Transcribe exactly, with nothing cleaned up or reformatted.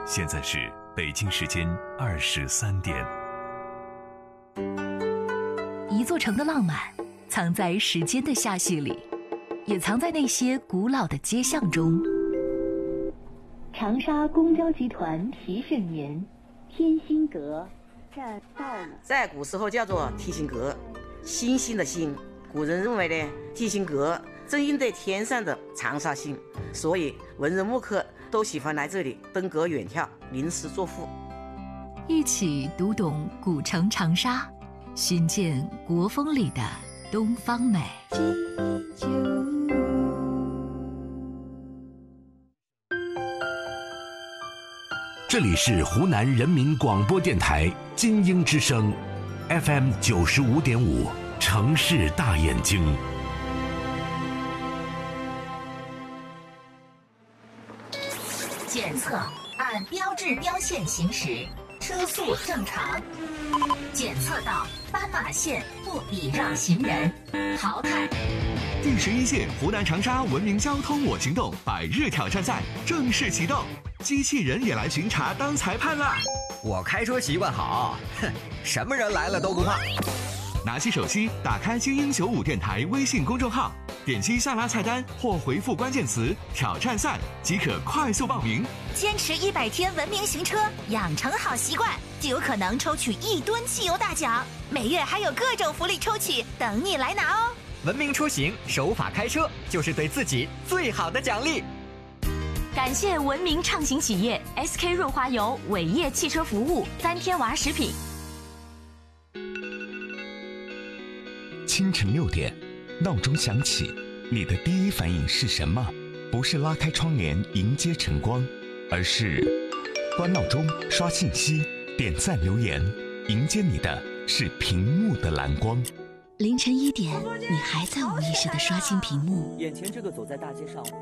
现在是北京时间二十三点。 一座城的浪漫，藏在时间的罅隙里，也藏在那些古老的街巷中。 长沙公交集团提示您：天心阁站道路。 在古时候叫做提心阁，星星的星。古人认为呢，提心阁正应对天上的长沙星，所以文人墨客都喜欢来这里登阁远眺，吟诗作赋。 一起读懂古城长沙，寻见国风里的东方美。 这里是湖南人民广播电台金鹰之声 F M 九十五点五，城市大眼睛。 检测按标志标线行驶，车速正常。检测到斑马线不礼让行人，淘汰。 第十一届湖南长沙文明交通我行动百日挑战赛正式启动，机器人也来巡查当裁判啦！ 我开车习惯好，哼，什么人来了都不怕。 拿起手机，打开精英九五电台微信公众号，点击下拉菜单或回复关键词“挑战赛”即可快速报名。 坚持一百天文明行车，养成好习惯，就有可能抽取一吨汽油大奖。每月还有各种福利抽取等你来拿哦！ 文明出行，守法开车，就是对自己最好的奖励。 感谢文明畅行企业 S K 润滑油、伟业汽车服务、三天娃食品。 清晨六点，闹钟响起，你的第一反应是什么？不是拉开窗帘迎接晨光，而是关闹钟、刷信息、点赞留言，迎接你的是屏幕的蓝光。 凌晨一点，你还在无意识地刷新屏幕。 眼前这个走在大街上